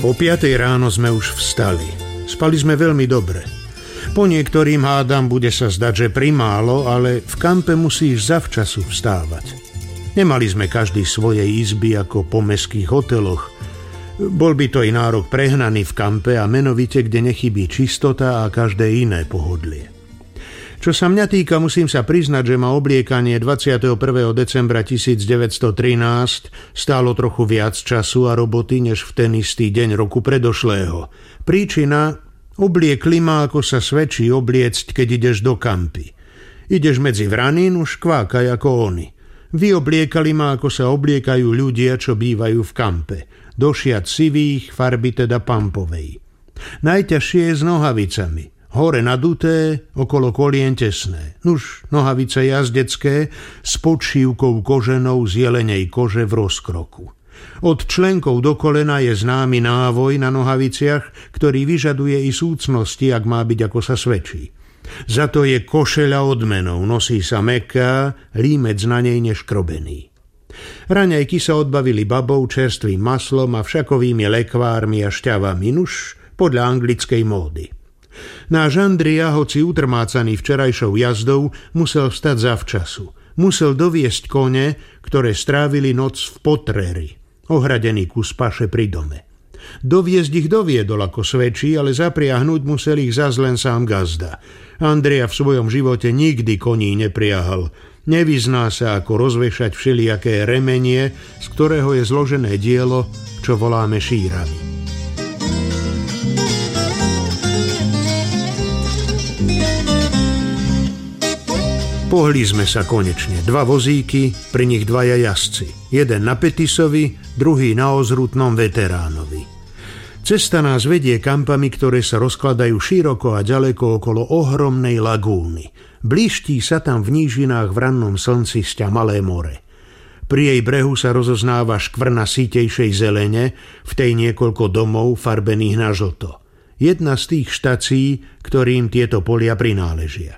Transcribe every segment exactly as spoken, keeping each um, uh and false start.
O piatej ráno sme už vstali. Spali sme veľmi dobre. Po niektorým hádam bude sa zdať, že primálo, ale v kampe musíš zavčasu vstávať. Nemali sme každý svojej izby ako po mestských hoteloch. Bol by to i nárok prehnaný v kampe a menovite, kde nechybí čistota a každé iné pohodlie. Čo sa mňa týka, musím sa priznať, že ma obliekanie dvadsiateho prvého decembra tisícdeväťstotrinásť stálo trochu viac času a roboty, než v ten istý deň roku predošlého. Príčina: obliekli ma, ako sa svedčí obliecť, keď ideš do kampy. Ideš medzi vranín, už kvákaj ako oni. Vyobliekali ma, ako sa obliekajú ľudia, čo bývajú v kampe. Do šiat sivých, farby teda pampovej. Najťažšie je s nohavicami. Hore naduté, okolo kolien tesné. Nuž, nohavice jazdecké s podšívkou koženou z jelenej kože v rozkroku. Od členkov do kolena je známy návoj na nohaviciach, ktorý vyžaduje i súcnosti, ak má byť, ako sa svedčí. Za to je košeľa odmenou, nosí sa mäkká, límec na nej neškrobený. Raňajky sa odbavili babou, čerstvým maslom a všakovými lekvármi a šťavami, nuž podľa anglickej módy. Náš Andria, hoci utrmácaný včerajšou jazdou, musel vstať zavčasu. Musel doviesť kone, ktoré strávili noc v Potreri, ohradený kus paše pri dome. Doviesť ich doviedol, ako svedčí, ale zapriahnuť musel ich zas len sám gazda. Andria v svojom živote nikdy koní nepriahal. Nevyzná sa, ako rozvešať všelijaké remenie, z ktorého je zložené dielo, čo voláme šírami. Pohli sme sa konečne. Dva vozíky, pri nich dvaja jazdci. Jeden na Petisovi, druhý na ozrutnom veteránovi. Cesta nás vedie kampami, ktoré sa rozkladajú široko a ďaleko okolo ohromnej lagúny. Blíští sa tam v nížinách v rannom slnci sťa malé more. Pri jej brehu sa rozoznáva škvrna sítejšej zelene, v tej niekoľko domov farbených na žlto. Jedna z tých štací, ktorým tieto polia prináležia.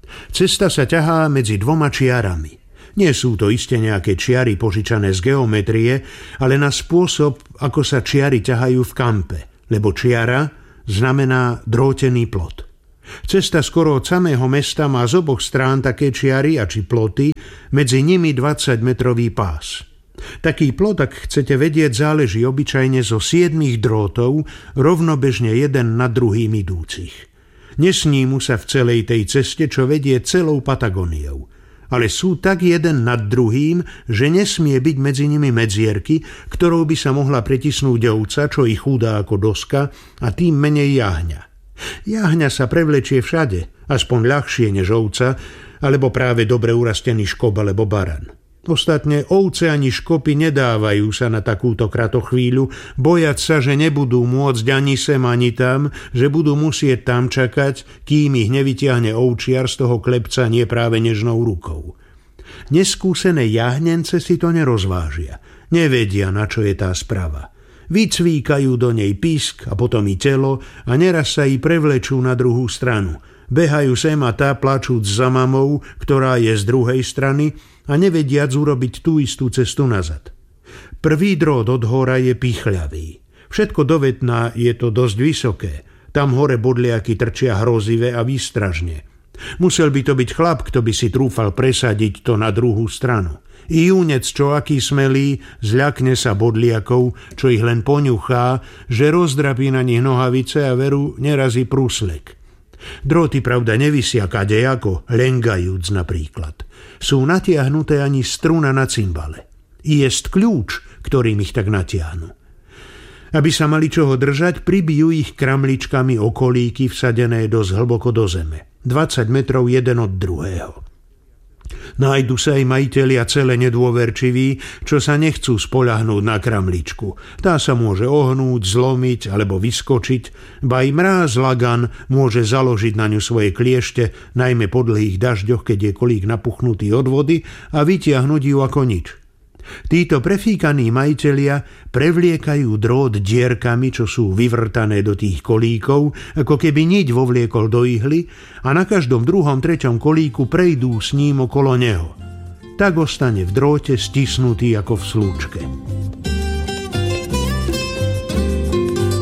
Cesta sa ťahá medzi dvoma čiarami. Nie sú to iste nejaké čiary požičané z geometrie, ale na spôsob, ako sa čiary ťahajú v kampe, lebo čiara znamená drôtený plot. Cesta skoro od samého mesta má z oboch strán také čiary a či ploty, medzi nimi dvadsaťmetrový pás. Taký plot, ak chcete vedieť, záleží obyčajne zo siedmich drôtov, rovnobežne jeden nad druhým idúcich. Nesní mu sa v celej tej ceste, čo vedie celou Patagóniou. Ale sú tak jeden nad druhým, že nesmie byť medzi nimi medzierky, ktorou by sa mohla pretisnúť ovca, čo ich chudá ako doska, a tým menej jahňa. Jahňa sa prevlečie všade, aspoň ľahšie než ovca, alebo práve dobre urastený škob alebo baran. Ostatne ovce ani škopy nedávajú sa na takúto kratochvíľu, bojať sa, že nebudú môcť ani sem, ani tam, že budú musieť tam čakať, kým ich nevytiahne ovčiar z toho klepca nie práve nežnou rukou. Neskúsené jahnence si to nerozvážia, nevedia, na čo je tá sprava. Vycvíkajú do nej písk a potom i telo a neraz sa i prevlečú na druhú stranu. Behajú sem a tá, plačúc za mamou, ktorá je z druhej strany, a nevediac urobiť tú istú cestu nazad. Prvý drôt od hora je pichľavý. Všetko do Vetna je to dosť vysoké. Tam hore bodliaky trčia hrozivé a výstražne. Musel by to byť chlap, kto by si trúfal presadiť to na druhú stranu. I júnec, čo aký smelý, zľakne sa bodliakov, čo ich len poňuchá, že rozdrapí na nich nohavice a veru nerazí prúslek. Dróty, pravda, nevisia kadejako, lengajúc napríklad. Sú natiahnuté ani struna na cymbale. I jest kľúč, ktorým ich tak natiahnu. Aby sa mali čoho držať, pribijú ich kramličkami okolíky vsadené dosť hlboko do zeme. dvadsať metrov jeden od druhého. Nájdu sa aj majitelia celé nedôverčiví, čo sa nechcú spoľahnúť na kramličku. Tá sa môže ohnúť, zlomiť alebo vyskočiť, ba aj mráz lagan môže založiť na ňu svoje kliešte, najmä po dlhých dažďoch, keď je kolík napuchnutý od vody, a vytiahnuť ju ako nič. Títo prefíkaní majitelia prevliekajú drôt dierkami, čo sú vyvrtané do tých kolíkov, ako keby niť vovliekol do ihly, a na každom druhom, treťom kolíku prejdú s ním okolo neho. Tak ostane v drôte stisnutý ako v slúčke.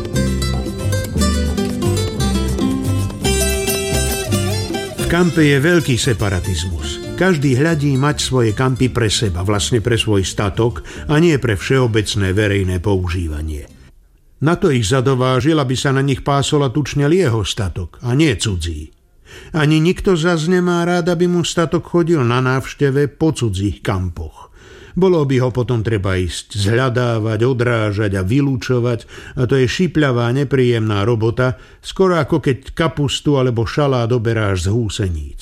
kampe je veľký separatizmus. Každý hľadí mať svoje kampy pre seba, vlastne pre svoj statok a nie pre všeobecné verejné používanie. Na to ich zadovážil, aby sa na nich pásol a tučnel jeho statok a nie cudzí. Ani nikto zas nemá rád, aby mu statok chodil na návšteve po cudzích kampoch. Bolo by ho potom treba ísť zhľadávať, odrážať a vylúčovať a to je šipľavá, nepríjemná robota, skoro ako keď kapustu alebo šalát oberáš z húseníc.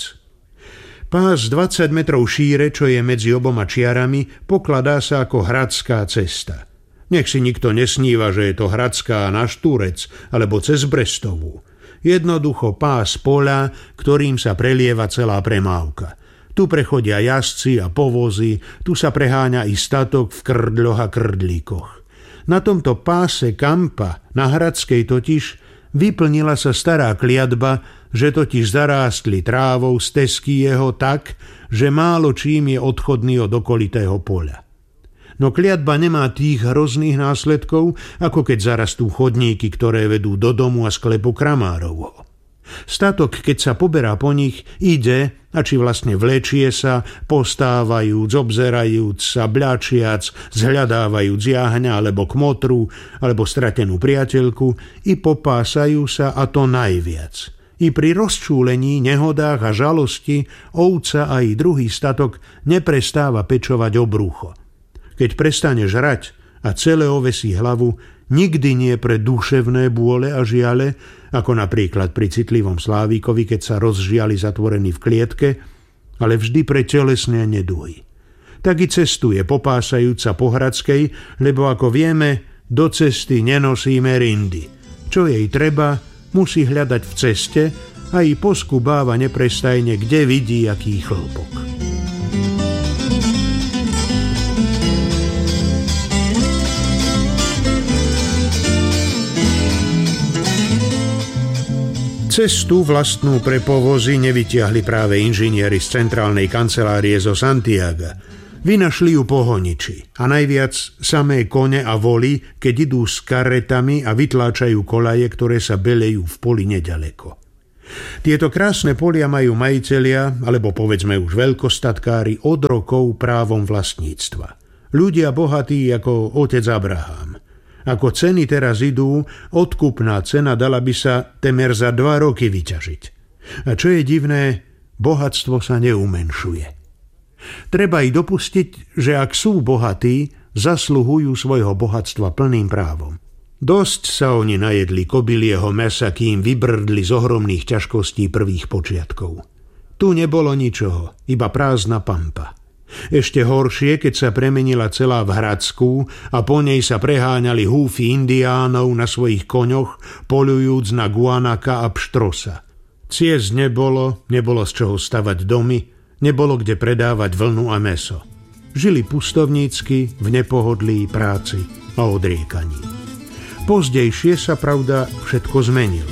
Pás dvadsať metrov šíre, čo je medzi oboma čiarami, pokladá sa ako hradská cesta. Nech si nikto nesníva, že je to hradská na Štúrec alebo cez Brestovú. Jednoducho pás poľa, ktorým sa prelieva celá premávka. Tu prechodia jazdci a povozy, tu sa preháňa i statok v krdľoch a krdlíkoch. Na tomto páse kampa, na Hradskej totiž, vyplnila sa stará kliatba, že totiž zarástli trávou stezky jeho tak, že málo čím je odchodný od okolitého poľa. No kliatba nemá tých hrozných následkov, ako keď zarastú chodníky, ktoré vedú do domu a sklepu Kramárovho. Statok, keď sa poberá po nich, ide, a či vlastne vlečie sa, postávajúc, obzerajúc sa, bľačiac, zhľadávajúc jahňa alebo kmotru, alebo stratenú priateľku, i popásajú sa, a to najviac. I pri rozčúlení, nehodách a žalosti ovca a i druhý statok neprestáva pečovať o brucho. Keď prestane žrať a celé ovesí hlavu, nikdy nie pre duševné bôle a žiale, ako napríklad pri citlivom Slávíkovi, keď sa rozžiali zatvorený v klietke, ale vždy pre telesné neduhy. Tak i cestuje popásajúca po Hradskej, lebo ako vieme, do cesty nenosíme rindy. Čo jej treba, musí hľadať v ceste a i poskubáva neprestajne, kde vidí aký chlpok. Cestu vlastnú pre povozy nevytiahli práve inžinieri z centrálnej kancelárie zo Santiaga. Vynašli ju pohoniči a najviac samé kone a voly, keď idú s karetami a vytláčajú kolaje, ktoré sa belejú v poli nedaleko. Tieto krásne polia majú majitelia, alebo povedzme už veľkostatkári, od rokov právom vlastníctva. Ľudia bohatí ako otec Abraham. Ako ceny teraz idú, odkupná cena dala by sa temer za dva roky vyťažiť. A čo je divné, bohatstvo sa neumenšuje. Treba i dopustiť, že ak sú bohatí, zasluhujú svojho bohatstva plným právom. Dosť sa oni najedli kobylieho mäsa, kým vybrdli z ohromných ťažkostí prvých počiatkov. Tu nebolo ničoho, iba prázdna pampa. Ešte horšie, keď sa premenila celá v Hradskú a po nej sa preháňali húfy indiánov na svojich koňoch, poľujúc na guanaka a pštrosa. Ciest nebolo, nebolo z čoho stavať domy, nebolo kde predávať vlnu a mäso. Žili pustovnícky, v nepohodlí, práci a odriekaní. Pozdejšie sa, pravda, všetko zmenilo.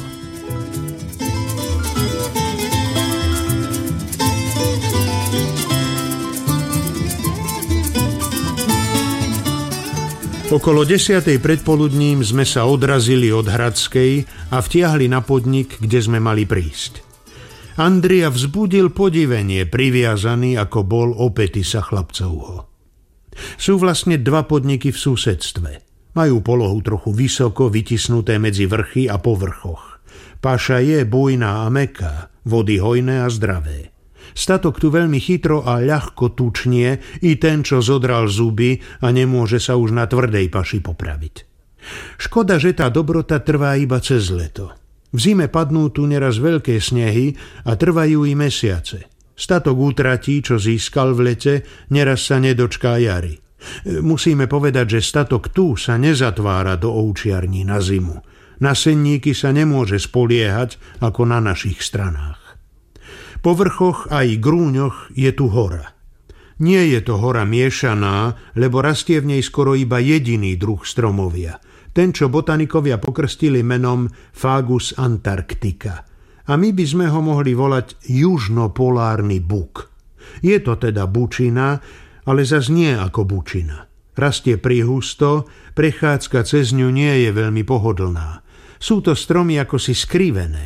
Okolo desiatej predpoludním sme sa odrazili od Hradskej a vtiahli na podnik, kde sme mali prísť. Andria vzbudil podivenie, priviazaný ako bol opäty sa chlapcovho. Sú vlastne dva podniky v susedstve. Majú polohu trochu vysoko, vytisnuté medzi vrchy a povrchoch. Paša je bujná a mäkká, vody hojné a zdravé. Statok tu veľmi chytro a ľahko tučnie, i ten, čo zodral zuby a nemôže sa už na tvrdej paši popraviť. Škoda, že tá dobrota trvá iba cez leto. V zime padnú tu neraz veľké snehy a trvajú i mesiace. Statok utratí, čo získal v lete, neraz sa nedočká jary. Musíme povedať, že statok tu sa nezatvára do ovčiarní na zimu. Na senníky sa nemôže spoliehať ako na našich stranách. Po vrchoch a i grúňoch je tu hora. Nie je to hora miešaná, lebo rastie v nej skoro iba jediný druh stromovia. Ten, čo botanikovia pokrstili menom Fagus antarctica. A my by sme ho mohli volať južnopolárny buk. Je to teda bučina, ale zas nie ako bučina. Rastie prihusto, prechádzka cez ňu nie je veľmi pohodlná. Sú to stromy ako si skrivené.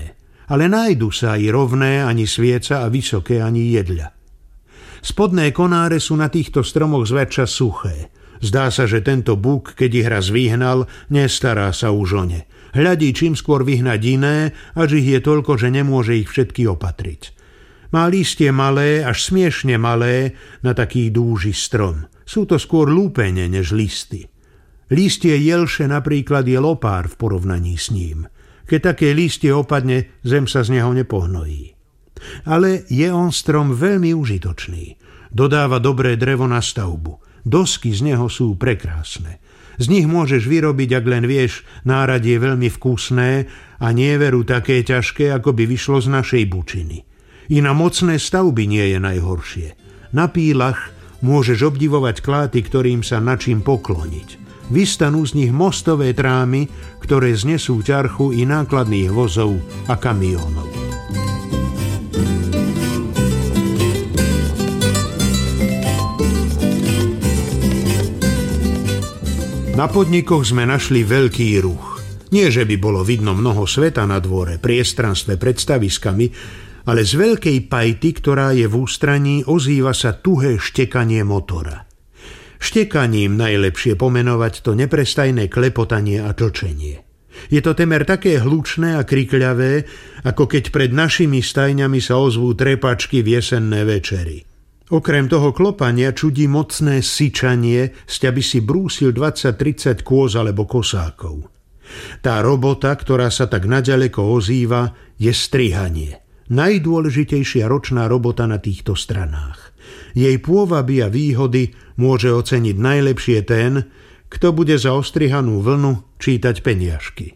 ale nájdu sa aj rovné ani svieca a vysoké ani jedľa. Spodné konáre sú na týchto stromoch zväčša suché. Zdá sa, že tento buk, keď ich raz vyhnal, nestará sa už o ne. Hľadí čím skôr vyhnať iné, až ich je toľko, že nemôže ich všetky opatriť. Má lístie malé, až smiešne malé, na taký dúži strom. Sú to skôr lúpene než listy. Lístie jelše napríklad je lopár v porovnaní s ním. Keď také lístie opadne, zem sa z neho nepohnojí. Ale je on strom veľmi užitočný. Dodáva dobré drevo na stavbu. Dosky z neho sú prekrásne. Z nich môžeš vyrobiť, ak len vieš, náradie veľmi vkusné a nie veru také ťažké, ako by vyšlo z našej bučiny. I na mocné stavby nie je najhoršie. Na pílach môžeš obdivovať kláty, ktorým sa načím pokloniť. Vystanú z nich mostové trámy, ktoré znesú ťarchu i nákladných vozov a kamiónov. Na podnikoch sme našli veľký ruch. Nie, že by bolo vidno mnoho sveta na dvore, priestranstve pred staviskami, ale z veľkej pajty, ktorá je v ústraní, ozýva sa tuhé štekanie motora. Štekaním najlepšie pomenovať to neprestajné klepotanie a tlčenie. Je to temer také hlučné a krikľavé, ako keď pred našimi stajňami sa ozvú trepačky v jesenné večery. Okrem toho klopania čudí mocné syčanie, sťa by si brúsil dvadsať tridsať kôz alebo kosákov. Tá robota, ktorá sa tak naďaleko ozýva, je strihanie. Najdôležitejšia ročná robota na týchto stranách. Jej pôvaby a výhody môže oceniť najlepšie ten, kto bude za ostrihanú vlnu čítať peniažky.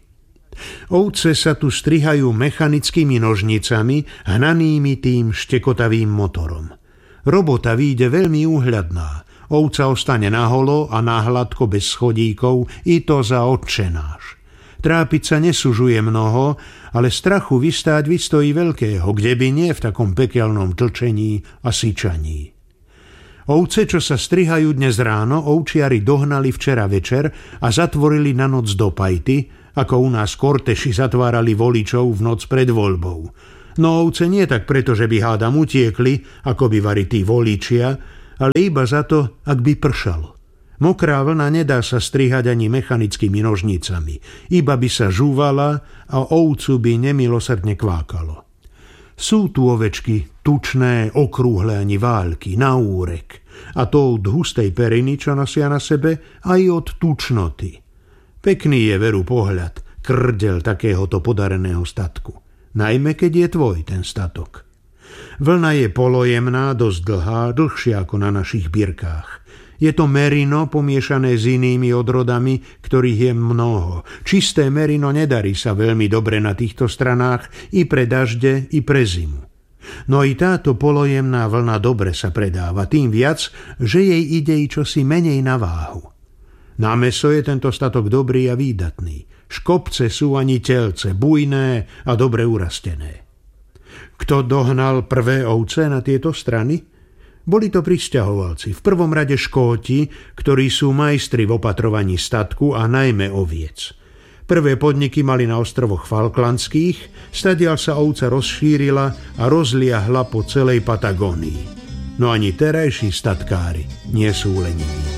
Ovce sa tu strihajú mechanickými nožnicami, hnanými tým štekotavým motorom. Robota vyjde veľmi úhľadná. Ovca ostane naholo a náhladko bez schodíkov, i to za odčenáš. Trápiť sa nesužuje mnoho, ale strachu vystáť vystojí veľkého, kde by nie v takom pekelnom tlčení a syčaní. Ovce, čo sa strihajú dnes ráno, ovčiari dohnali včera večer a zatvorili na noc do pajty, ako u nás korteši zatvárali voličov v noc pred voľbou. No ovce nie tak preto, že by hádam utiekli, ako by vari tí voličia, ale iba za to, ak by pršalo. Mokrá vlna nedá sa strihať ani mechanickými nožnicami, iba by sa žúvala a ovcu by nemilosrdne kvákalo. Sú tu ovečky tučné, okrúhle ani války, na úrek, a to od hustej periny, čo nosia na sebe, aj od tučnoty. Pekný je veru pohľad, krdel takéhoto podareného statku. Najmä keď je tvoj ten statok. Vlna je polojemná, dosť dlhá, dlhšia ako na našich birkách. Je to merino pomiešané s inými odrodami, ktorých je mnoho. Čisté merino nedarí sa veľmi dobre na týchto stranách i pre dažde, i pre zimu. No i táto polojemná vlna dobre sa predáva, tým viac, že jej ide i čosi menej na váhu. Na mäso je tento statok dobrý a výdatný. Škopce sú ani telce, bujné a dobre urastené. Kto dohnal prvé ovce na tieto strany? Boli to prisťahovalci, v prvom rade Škóti, ktorí sú majstri v opatrovaní statku a najmä oviec. Prvé podniky mali na ostrovoch Falklandských, stadiaľ sa ovca rozšírila a rozliahla po celej Patagónii. No ani terajší statkári nie sú leniví.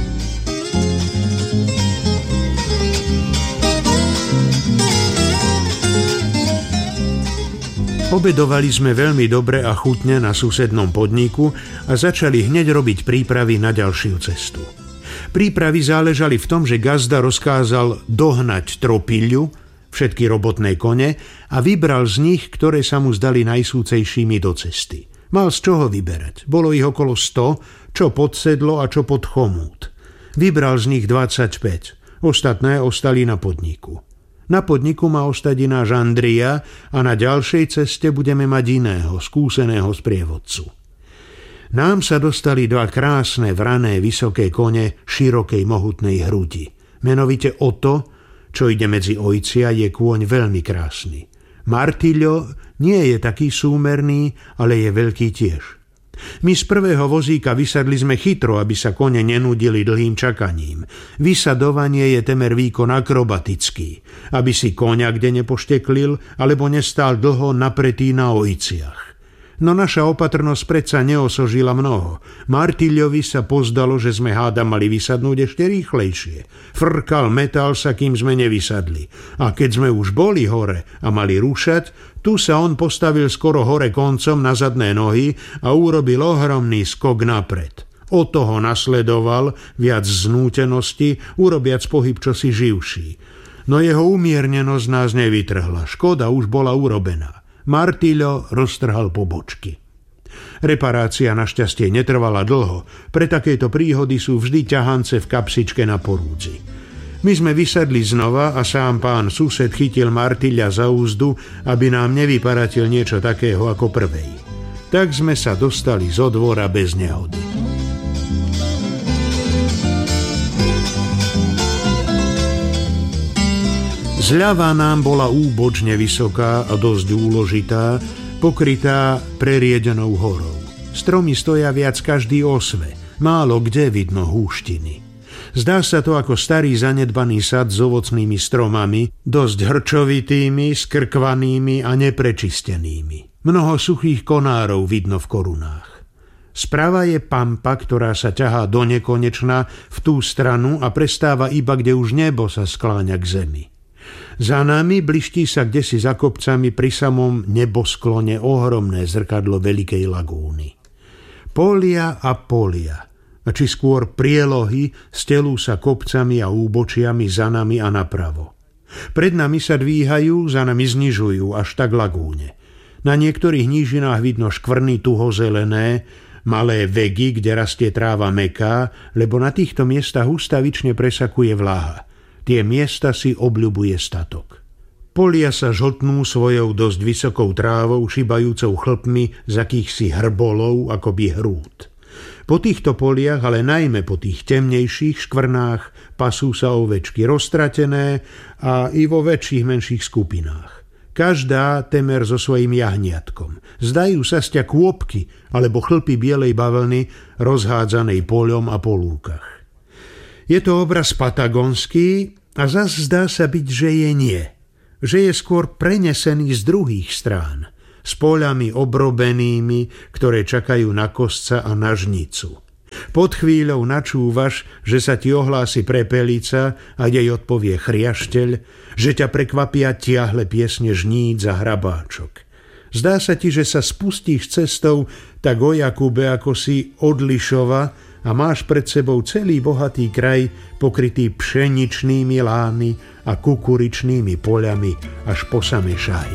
Obedovali sme veľmi dobre a chutne na susednom podniku a začali hneď robiť prípravy na ďalšiu cestu. Prípravy záležali v tom, že gazda rozkázal dohnať tropiľu, všetky robotné kone, a vybral z nich, ktoré sa mu zdali najsúcejšími do cesty. Mal z čoho vyberať. Bolo ich okolo sto, čo pod sedlo a čo pod chomút. Vybral z nich dvadsaťpäť. Ostatné ostali na podniku. Na podniku má ostať ináč Andria a na ďalšej ceste budeme mať iného, skúseného sprievodcu. Nám sa dostali dva krásne, vrané, vysoké kone širokej, mohutnej hrudi. Menovite Oto, čo ide medzi ojcia, je kôň veľmi krásny. Martillo nie je taký súmerný, ale je veľký tiež. My z prvého vozíka vysadli sme chytro, aby sa kone nenudili dlhým čakaním. Vysadovanie je temer výkon akrobatický, aby si koňa kde nepošteklil, alebo nestál dlho napretý na ojciach. No naša opatrnosť predsa neosožila mnoho. Martiľovi sa pozdalo, že sme háda mali vysadnúť ešte rýchlejšie. Frkal metal sa, kým sme nevysadli. A keď sme už boli hore a mali rúšať, tu sa on postavil skoro hore koncom na zadné nohy a urobil ohromný skok napred. Od toho nasledoval viac znútenosti, urobiac pohyb čosi živší. No jeho umiernenosť nás nevytrhla. Škoda už bola urobená. Martiľo roztrhal pobočky. Reparácia našťastie netrvala dlho. Pre takéto príhody sú vždy ťahance v kapsičke na porúdzi. My sme vysadli znova a sám pán sused chytil Martiľa za úzdu, aby nám nevyparatil niečo takého ako prvej. Tak sme sa dostali zo dvora bez nehody. Zľava nám bola úbočne vysoká a dosť úložitá, pokrytá preriedenou horou. Stromy stoja viac každý osve, málo kde vidno húštiny. Zdá sa to ako starý zanedbaný sad s ovocnými stromami, dosť hrčovitými, skrkvanými a neprečistenými. Mnoho suchých konárov vidno v korunách. Sprava je pampa, ktorá sa ťahá do nekonečna v tú stranu a prestáva iba, kde už nebo sa skláňa k zemi. Za nami bliští sa kdesi za kopcami pri samom nebosklone ohromné zrkadlo veľkej lagúny. Polia a polia, a či skôr prielohy, stelú sa kopcami a úbočiami za nami a napravo. Pred nami sa dvíhajú, za nami znižujú až tak lagúne. Na niektorých nížinách vidno škvrny tuhozelené, malé vegy, kde rastie tráva mäkká, lebo na týchto miestach ustavične presakuje vláha. Tie miesta si obľubuje statok. Polia sa žltnú svojou dosť vysokou trávou, šibajúcou chlpmi z akýchsi hrbolov, akoby hrút. Po týchto poliach, ale najmä po tých temnejších škvrnách, pasú sa ovečky roztratené a i vo väčších menších skupinách. Každá temer so svojím jahniatkom. Zdajú sa sťa kôpky alebo chlpy bielej bavlny rozhádzanej poľom a po lúkach. Je to obraz patagonský a zas zdá sa byť, že je nie. Že je skôr prenesený z druhých strán, s poľami obrobenými, ktoré čakajú na kosca a na žnicu. Pod chvíľou načúvaš, že sa ti ohlási prepelica a jej odpovie chriašteľ, že ťa prekvapia tiahle piesne žníc a hrabáčok. Zdá sa ti, že sa spustíš cestou tak o Jakube, ako si od Lišova, a máš pred sebou celý bohatý kraj pokrytý pšeničnými lány a kukuričnými poľami až po samé šahy.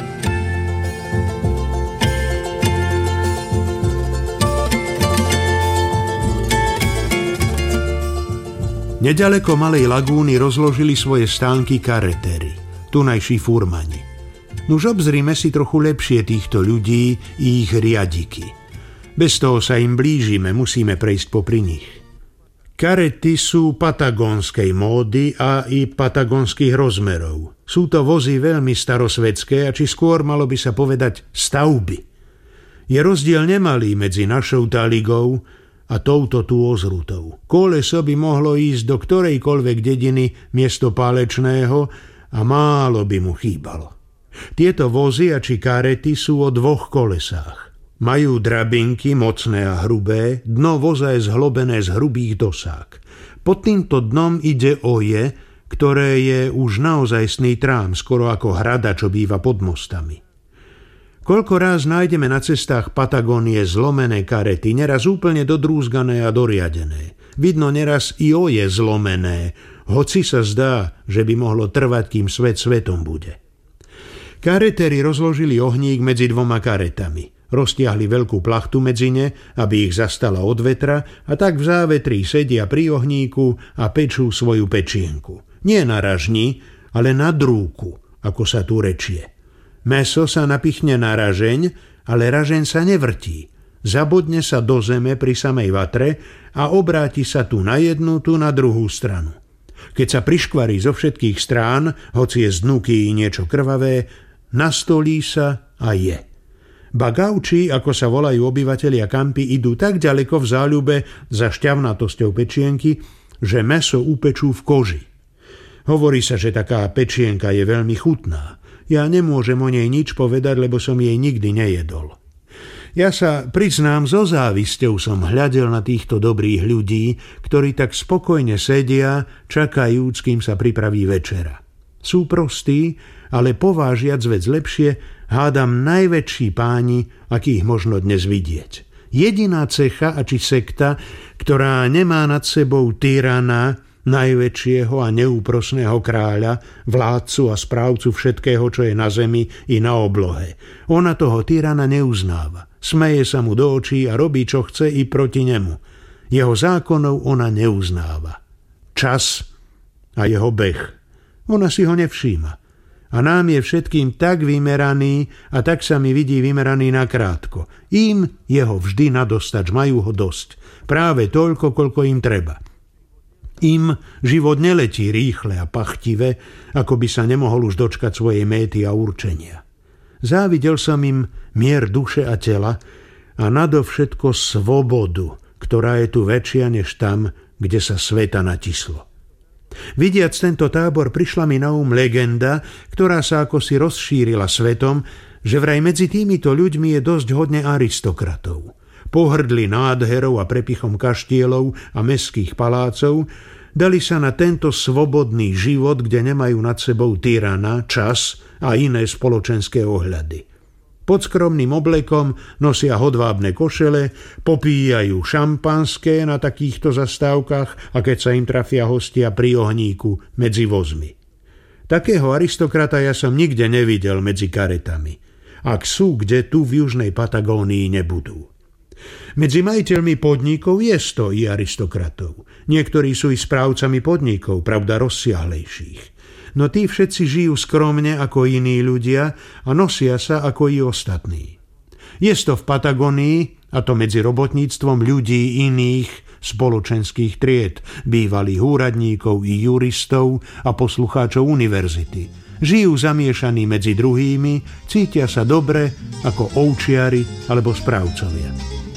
Nedaleko malej lagúny rozložili svoje stánky karetéry, tunajší furmani. Nuž obzrime si trochu lepšie týchto ľudí i ich riadiky. Bez toho sa im blížime, musíme prejsť popri nich. Karety sú patagónskej módy a i patagónskych rozmerov. Sú to vozy veľmi starosvedské a či skôr malo by sa povedať stavby. Je rozdiel nemalý medzi našou taligou a touto tu ozrutou. Koleso by mohlo ísť do ktorejkoľvek dediny miesto pálečného a málo by mu chýbalo. Tieto vozy a či karety sú o dvoch kolesách. Majú drabinky mocné a hrubé, dno voza je zhlobené z hrubých dosák. Pod týmto dnom ide oje, ktoré je už naozajstný trám, skoro ako hrada, čo býva pod mostami. Koľko ráz nájdeme na cestách Patagónie zlomené karety, neraz úplne dodrúzgané a doriadené. Vidno neraz i oje zlomené, hoci sa zdá, že by mohlo trvať, kým svet svetom bude. Karetéri rozložili ohník medzi dvoma karetami. Roztiahli veľkú plachtu medzi ne, aby ich zastala od vetra a tak v závetrí sedia pri ohníku a pečú svoju pečienku. Nie na ražni, ale na drúku, ako sa tu rečie. Mäso sa napichne na ražeň, ale ražeň sa nevrtí. Zabodne sa do zeme pri samej vatre a obráti sa tu na jednu, tu na druhú stranu. Keď sa priškvarí zo všetkých strán, hoci je z dnuky niečo krvavé, nastolí sa a je. Ba gauči, ako sa volajú obyvatelia kampy, idú tak ďaleko v záľube za šťavnatosťou pečienky, že mäso upečú v koži. Hovorí sa, že taká pečienka je veľmi chutná. Ja nemôžem o nej nič povedať, lebo som jej nikdy nejedol. Ja sa priznám, so závisťou som hľadel na týchto dobrých ľudí, ktorí tak spokojne sedia, čakajúc, kým sa pripraví večera. Sú prostí, ale povážiac vec lepšie, hádam najväčší páni, akých možno dnes vidieť. Jediná cecha a či sekta, ktorá nemá nad sebou tyrana, najväčšieho a neúprosného kráľa, vládcu a správcu všetkého, čo je na zemi i na oblohe. Ona toho tyrana neuznáva. Smeje sa mu do očí a robí, čo chce i proti nemu. Jeho zákonov ona neuznáva. Čas a jeho beh. Ona si ho nevšíma. A nám je všetkým tak vymeraný a tak sa mi vidí vymeraný nakrátko. Im jeho vždy nadostač, majú ho dosť. Práve toľko, koľko im treba. Im život neletí rýchle a pachtivé, ako by sa nemohol už dočkať svojej méty a určenia. Závidel som im mier duše a tela a nadovšetko svobodu, ktorá je tu väčšia než tam, kde sa sveta natislo. Vidiac tento tábor, prišla mi na um legenda, ktorá sa ako si rozšírila svetom, že vraj medzi týmito ľuďmi je dosť hodne aristokratov. Pohrdli nádherou a prepichom kaštielov a mestských palácov, dali sa na tento svobodný život, kde nemajú nad sebou tyrana, čas a iné spoločenské ohľady. Pod skromným oblekom nosia hodvábne košele, popíjajú šampanské na takýchto zastávkach a keď sa im trafia hostia pri ohníku medzi vozmi. Takého aristokrata ja som nikde nevidel medzi karetami. Ak sú, kde tu v južnej Patagónii nebudú. Medzi majiteľmi podnikov je sto i aristokratov. Niektorí sú i správcami podnikov, pravda rozsiahlejších. No tí všetci žijú skromne ako iní ľudia a nosia sa ako i ostatní. Je to v Patagónii, a to medzi robotníctvom ľudí iných spoločenských tried, bývalých úradníkov i juristov a poslucháčov univerzity. Žijú zamiešaní medzi druhými, cítia sa dobre ako ovčiari alebo správcovia.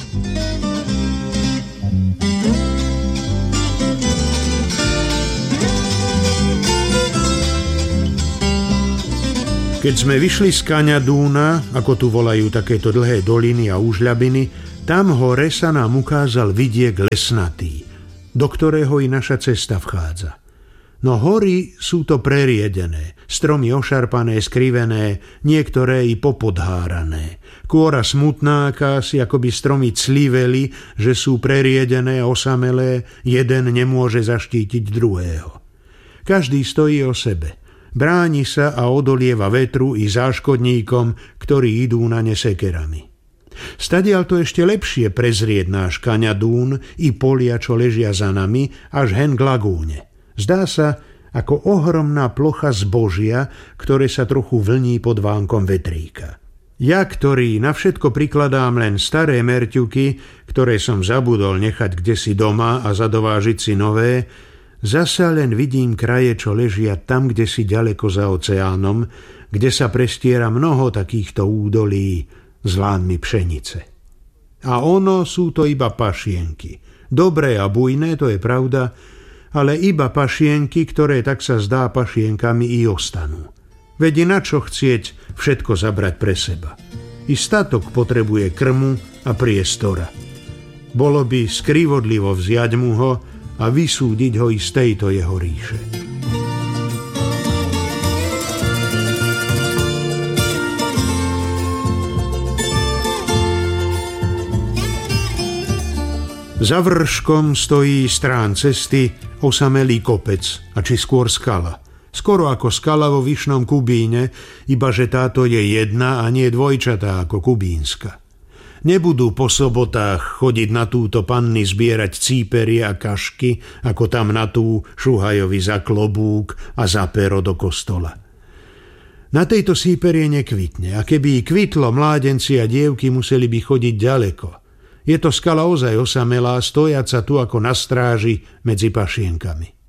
Keď sme vyšli z Kaňadúna, ako tu volajú takéto dlhé doliny a úžľabiny, tam hore sa nám ukázal vidiek lesnatý, do ktorého i naša cesta vchádza. No hory sú to preriedené, stromy ošarpané, skrivené, niektoré i popodhárané. Kôra smutná akási, ako by stromy cliveli, že sú preriedené, osamelé, jeden nemôže zaštítiť druhého. Každý stojí o sebe. Bráni sa a odolieva vetru i záškodníkom, ktorí idú na ne sekerami. Stadiaľ to ešte lepšie prezrieť náš Kaňadún i polia, čo ležia za nami, až hen k lagúne. Zdá sa ako ohromná plocha zbožia, ktoré sa trochu vlní pod vánkom vetríka. Ja, ktorý na všetko prikladám len staré merťuky, ktoré som zabudol nechať kdesi doma a zadovážiť si nové, zasa len vidím kraje, čo ležia tam, kde si ďaleko za oceánom, kde sa prestiera mnoho takýchto údolí s lánmi pšenice. A ono sú to iba pašienky. Dobré a bujné, to je pravda, ale iba pašienky, ktoré tak sa zdá pašienkami i ostanú. Veď na čo chcieť všetko zabrať pre seba. I statok potrebuje krmu a priestora. Bolo by skrivodlivo vziať mu ho a vysúdiť ho i z tejto jeho ríše. Za vrškom stojí strán cesty osamelý kopec, a či skôr skala. Skoro ako skala vo Vyšnom Kubíne, iba že táto je jedna a nie dvojčatá ako kubínska. Nebudú po sobotách chodiť na túto panny zbierať cíperie a kašky, ako tam na tú šuhajovi za klobúk a za pero do kostola. Na tejto síperie nekvitne, a keby kvitlo, mládenci a dievky museli by chodiť ďaleko. Je to skala ozaj osamelá, stojaca tu ako na stráži medzi pašienkami.